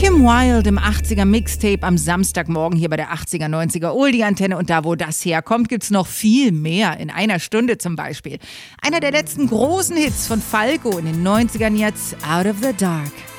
Kim Wilde im 80er Mixtape am Samstagmorgen hier bei der 80er, 90er Oldie-Antenne. Und da, wo das herkommt, gibt's noch viel mehr. In einer Stunde zum Beispiel. Einer der letzten großen Hits von Falco in den 90ern jetzt, Out of the Dark.